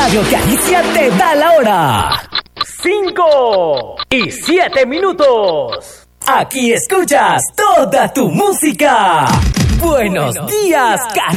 Radio Galicia te da la hora. 5:07. Aquí escuchas toda tu música. Buenos días, Galicia.